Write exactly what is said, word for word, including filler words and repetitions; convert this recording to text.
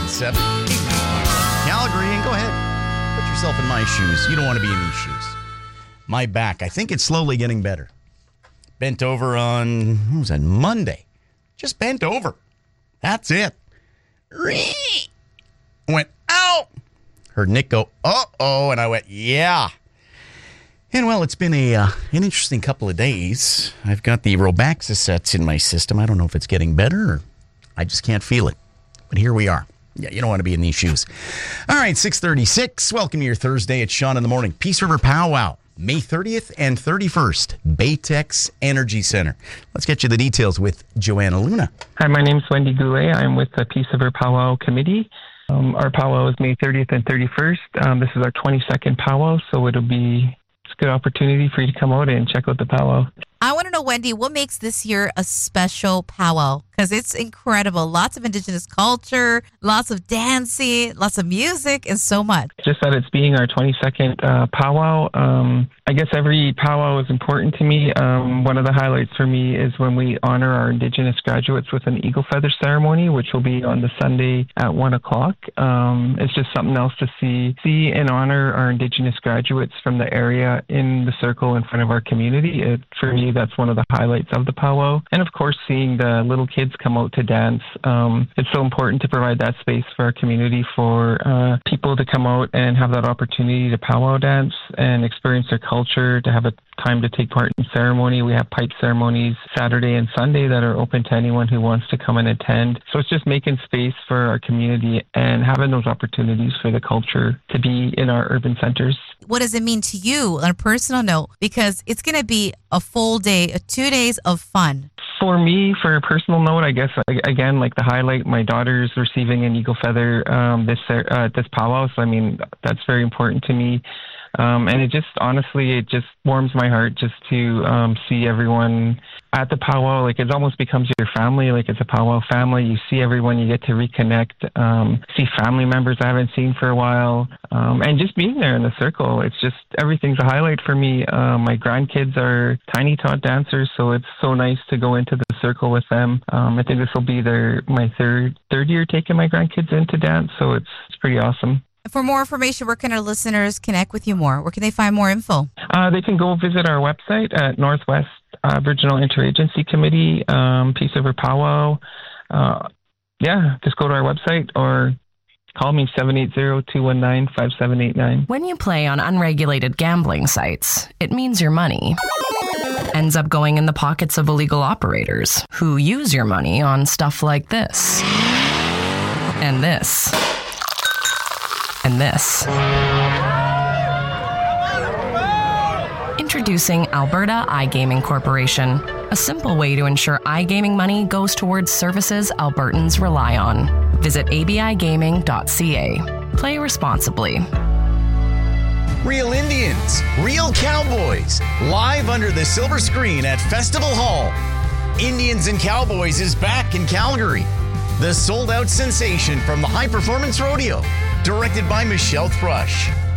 seven. Calgary, and go ahead. Put yourself in my shoes. You don't want to be in these shoes. My back, I think it's slowly getting better. Bent over on, what was that, Monday. Just bent over. That's it. Went, ow. Heard Nick go, uh-oh, and I went, yeah. And, well, it's been a uh, an interesting couple of days. I've got the Robaxacets in my system. I don't know if it's getting better or I just can't feel it. But here we are. Yeah, you don't want to be in these shoes. All right, six thirty-six. Welcome to your Thursday at Sean in the Morning. Peace River Powwow, May thirtieth and thirty-first, Baytex Energy Center. Let's get you the details with Joanna Luna. Hi, my name is Wendy Goulet. I'm with the Peace River Powwow Committee. Um, our powwow is May thirtieth and thirty-first. Um, this is our twenty-second powwow, so it'll be it's a good opportunity for you to come out and check out the powwow. I want to know, Wendy, what makes this year a special powwow? Because it's incredible. Lots of Indigenous culture, lots of dancing, lots of music, and so much. Just that it's being our twenty-second uh, powwow. Um, I guess every powwow is important to me. Um, one of the highlights for me is when we honor our Indigenous graduates with an eagle feather ceremony, which will be on the Sunday at one o'clock. Um, it's just something else to see, see and honor our Indigenous graduates from the area in the circle in front of our community. It, for me, that's one of the highlights of the powwow. And of course, seeing the little kids come out to dance. Um, it's so important to provide that space for our community for uh, people to come out and have that opportunity to powwow dance and experience their culture, to have a time to take part in ceremony. We have pipe ceremonies Saturday and Sunday that are open to anyone who wants to come and attend. So it's just making space for our community and having those opportunities for the culture to be in our urban centers. What does it mean to you on a personal note? Because it's going to be a full day, two days of fun. For me, for a personal note, I guess, again, like the highlight, my daughter's receiving an eagle feather um, this uh, this powwow. So, I mean, that's very important to me. Um, and it just, honestly, it just warms my heart just to um, see everyone at the powwow. Like, it almost becomes your family. Like, it's a powwow family. You see everyone, you get to reconnect, um, see family members I haven't seen for a while. Um, and just being there in the circle, it's just, everything's a highlight for me. Uh, my grandkids are tiny tot dancers, so it's so nice to go into the circle with them. Um, I think this will be their my third third year taking my grandkids into dance, so it's, it's pretty awesome. For more information, where can our listeners connect with you more? Where can they find more info? Uh, they can go visit our website at Northwest Aboriginal Interagency Committee, um, Peace River Powwow. Uh, yeah, just go to our website or call me seven eight zero, two one nine, five seven eight nine. When you play on unregulated gambling sites, it means your money ends up going in the pockets of illegal operators who use your money on stuff like this and this. And this. Introducing Alberta iGaming Corporation, a simple way to ensure iGaming money goes towards services Albertans rely on. Visit a b i gaming dot c a. Play responsibly. Real Indians, Real Cowboys, live under the silver screen at Festival Hall. Indians and Cowboys is back in Calgary. The sold-out sensation from the High Performance Rodeo, directed by Michelle Thrush.